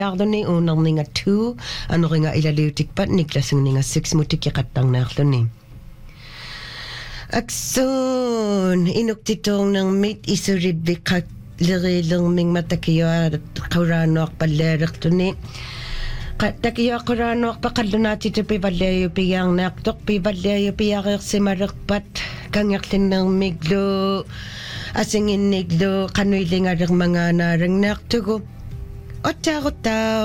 Yardo ni unang nga 2, ano nga ilaliutik pa, Niklas nga 6 mo tikikatang naklo ni. Akson, inuktitong ng mate isuribikat lirilang ming matakiyo at kaurano ak palerak to ni. Takiyo kaurano ak pakadunati to pibalayo piyang naktok, pibalayo piyakak si marakpat, kanyaklin ng miglo, asingin niglo, kanuiling arang mga narang naktugo. Ota